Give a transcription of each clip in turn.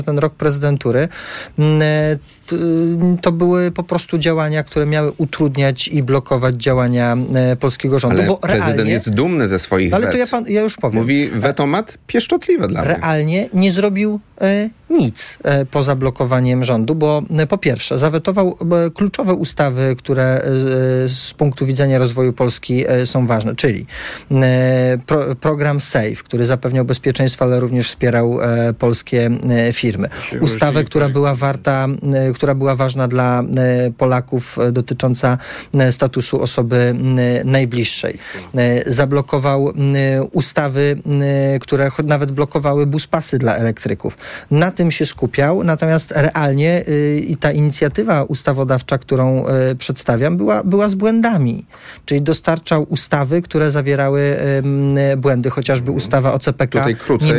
ten rok prezydentury, to były po prostu działania, które miały utrudniać i blokować działania polskiego rządu. Ale bo prezydent realnie, jest dumny ze swoich ale wet. to ja już powiem. Mówi, wetomat pieszczotliwe dla mnie. Realnie nie zrobił nic poza blokowaniem rządu, bo po pierwsze zawetował kluczowe ustawy, które z punktu widzenia rozwoju Polski są ważne, czyli program SAFE, który zapewniał bezpieczeństwo, ale również wspierał polskie firmy. Ustawę, która była ważna dla Polaków, dotycząca statusu osoby najbliższej. Zablokował ustawy, które nawet blokowały buspasy dla elektryków. Na tym się skupiał, natomiast realnie i ta inicjatywa ustawodawcza, którą przedstawiam, była z błędami. Czyli dostarczał ustawy, które zawierały błędy, chociażby ustawa o CPK Tutaj krócej,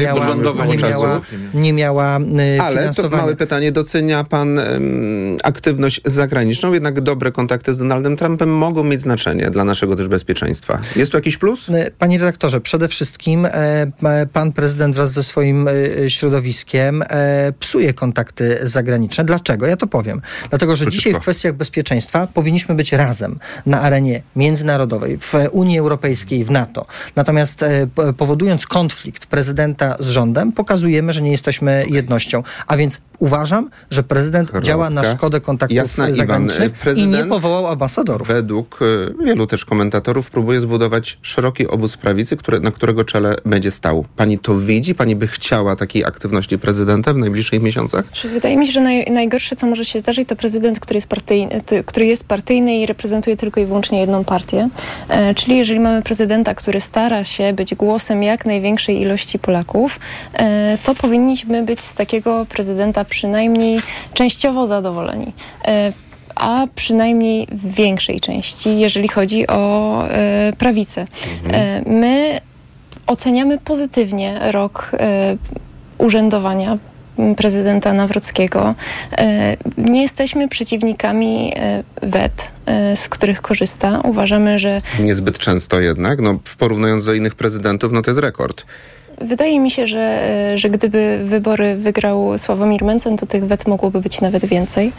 nie miała ale finansowania. to małe pytanie, docenia pan aktywność zagraniczną, jednak dobre kontakty z Donaldem Trumpem mogą mieć znaczenie dla naszego też bezpieczeństwa. Jest tu jakiś plus? Panie redaktorze, przede wszystkim pan prezydent wraz ze swoim środowiskiem psuje kontakty zagraniczne. Dlaczego? Ja to powiem. Dlatego, że dzisiaj w kwestiach bezpieczeństwa powinniśmy być razem na arenie międzynarodowej, w Unii Europejskiej, w NATO. Natomiast powodując konflikt prezydenta z rządem, pokazujemy, że nie jesteśmy jednością. A więc uważam, że prezydent działa na szkodę kontaktów zagranicznych i nie powołał ambasadorów. Według wielu też komentatorów próbuje zbudować szeroki obóz prawicy, na którego czele będzie stał. Pani to widzi? Pani by chciała takiej aktywności prezydenta w najbliższych miesiącach? Wydaje mi się, że najgorsze, co może się zdarzyć, to prezydent, który jest partyjny i reprezentuje tylko i wyłącznie jedną partię. Czyli jeżeli mamy prezydenta, który stara się być głosem jak największej ilości Polaków, to powinniśmy być z takiego prezydenta przynajmniej częściowo zadowoleni. A przynajmniej w większej części, jeżeli chodzi o prawicę. My oceniamy pozytywnie rok urzędowania prezydenta Nawrockiego. Nie jesteśmy przeciwnikami wet, z których korzysta. Uważamy, że... Niezbyt często jednak. Porównując do innych prezydentów, to jest rekord. Wydaje mi się, że gdyby wybory wygrał Sławomir Mencen, to tych wet mogłoby być nawet więcej.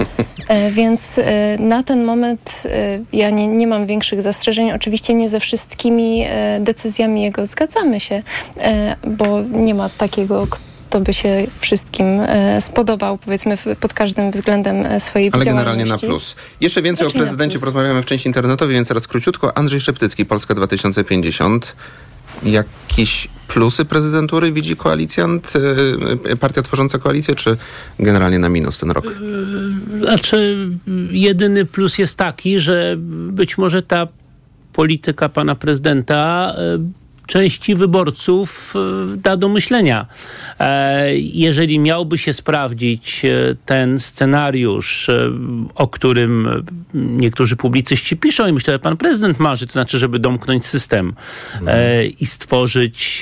Więc na ten moment ja nie mam większych zastrzeżeń. Oczywiście nie ze wszystkimi decyzjami jego zgadzamy się, bo nie ma takiego, kto by się wszystkim spodobał, powiedzmy, pod każdym względem swojej działalności. Ale generalnie na plus. Jeszcze więcej o prezydencie porozmawiamy w części internetowej, więc teraz króciutko. Andrzej Szeptycki, Polska 2050. Jakieś plusy prezydentury widzi koalicjant, partia tworząca koalicję, czy generalnie na minus ten rok? Znaczy, jedyny plus jest taki, że być może ta polityka pana prezydenta części wyborców da do myślenia. Jeżeli miałby się sprawdzić ten scenariusz, o którym niektórzy publicyści piszą i myślę, że pan prezydent marzy, to znaczy, żeby domknąć system i stworzyć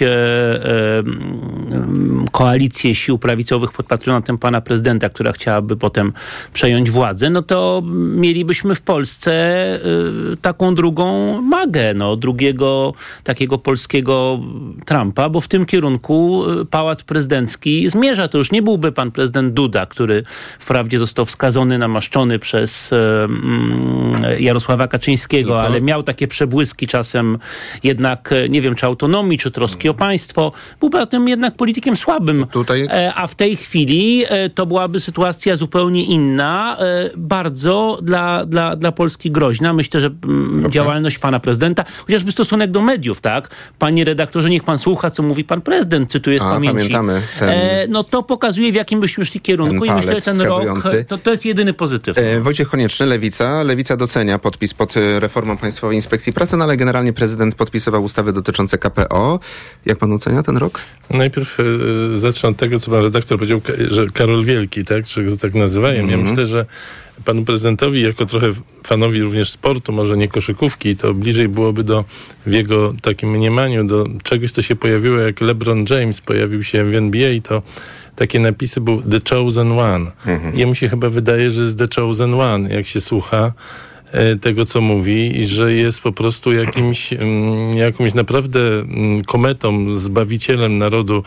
koalicję sił prawicowych pod patronatem pana prezydenta, która chciałaby potem przejąć władzę, to mielibyśmy w Polsce taką drugą Magę, drugiego takiego polskiego Trumpa, bo w tym kierunku Pałac Prezydencki zmierza. To już nie byłby pan prezydent Duda, który wprawdzie został wskazany, namaszczony przez Jarosława Kaczyńskiego, ale miał takie przebłyski czasem jednak, nie wiem, czy autonomii, czy troski o państwo. Byłby zatem jednak politykiem słabym. A w tej chwili to byłaby sytuacja zupełnie inna, bardzo dla Polski groźna. Myślę, że działalność pana prezydenta, chociażby stosunek do mediów, tak? Panie redaktorze, niech pan słucha, co mówi pan prezydent, cytuję z pamięci. Pamiętamy. To pokazuje, w jakim byśmy szli kierunku i myślę, że ten rok to jest jedyny pozytyw. Wojciech Konieczny, Lewica. Lewica docenia podpis pod reformą Państwowej Inspekcji Pracy, ale generalnie prezydent podpisywał ustawy dotyczące KPO. Jak pan ocenia ten rok? Najpierw zacznę od tego, co pan redaktor powiedział, że Karol Wielki, tak? Że go tak nazywają. Ja myślę, że panu prezydentowi, jako trochę fanowi również sportu, może nie koszykówki, to bliżej byłoby w jego takim mniemaniu do czegoś, co się pojawiło, jak LeBron James pojawił się w NBA, to takie napisy był The Chosen One. Jemu się chyba wydaje, że jest The Chosen One, jak się słucha tego, co mówi, i że jest po prostu jakąś naprawdę kometą, zbawicielem narodu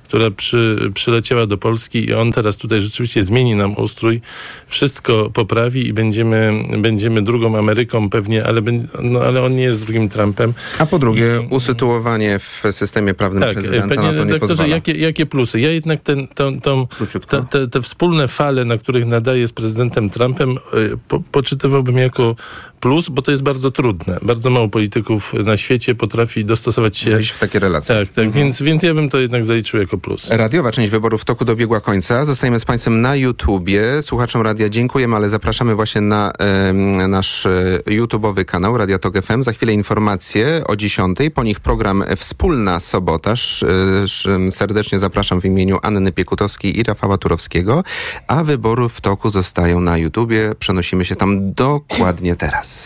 która przyleciała do Polski i on teraz tutaj rzeczywiście zmieni nam ustrój, wszystko poprawi i będziemy drugą Ameryką pewnie, ale on nie jest drugim Trumpem. A po drugie, usytuowanie w systemie prawnym prezydenta na to nie pozwala. Jakie plusy? Ja jednak te wspólne fale, na których nadaje z prezydentem Trumpem, poczytywałbym jako plus, bo to jest bardzo trudne. Bardzo mało polityków na świecie potrafi dostosować się w takie relacje. Tak, więc ja bym to jednak zaliczył jako plus. Radiowa część wyborów w toku dobiegła końca. Zostajemy z Państwem na YouTubie. Słuchaczom radia dziękujemy, ale zapraszamy właśnie na nasz YouTube'owy kanał Radia Tok FM. Za chwilę informacje o 10:00. Po nich program Wspólna Sobotaż. Serdecznie zapraszam w imieniu Anny Piekutowskiej i Rafała Turowskiego. A wybory w toku zostają na YouTubie. Przenosimy się tam dokładnie teraz.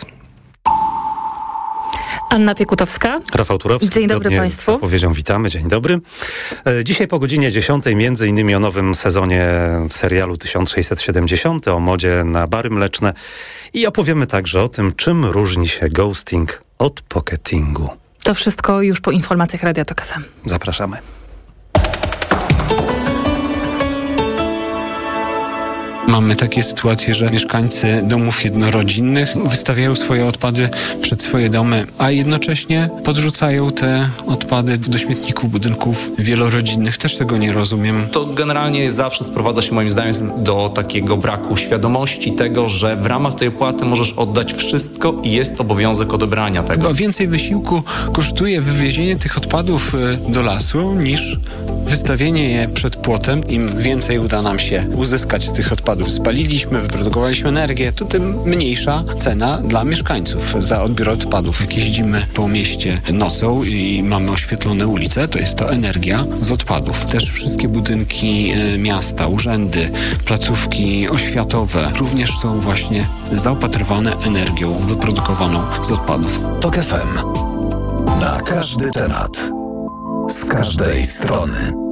Anna Piekutowska. Rafał Turowski. Dzień dobry Państwu. Z zapowiedzią witamy. Dzień dobry. Dzisiaj po godzinie 10:00 między innymi o nowym sezonie serialu 1670, o modzie na bary mleczne i opowiemy także o tym, czym różni się ghosting od pocketingu. To wszystko już po informacjach Radia Tok FM. Zapraszamy. Mamy takie sytuacje, że mieszkańcy domów jednorodzinnych wystawiają swoje odpady przed swoje domy, a jednocześnie podrzucają te odpady do śmietników budynków wielorodzinnych. Też tego nie rozumiem. To generalnie zawsze sprowadza się moim zdaniem do takiego braku świadomości tego, że w ramach tej opłaty możesz oddać wszystko i jest obowiązek odebrania tego. Chyba więcej wysiłku kosztuje wywiezienie tych odpadów do lasu niż wystawienie je przed płotem. Im więcej uda nam się uzyskać z tych odpadów, spaliliśmy, wyprodukowaliśmy energię, to tym mniejsza cena dla mieszkańców za odbiór odpadów. Jak jeździmy po mieście nocą i mamy oświetlone ulice, to jest to energia z odpadów. Też wszystkie budynki miasta, urzędy, placówki oświatowe również są właśnie zaopatrywane energią wyprodukowaną z odpadów. Tok FM. Na każdy temat. Z każdej strony.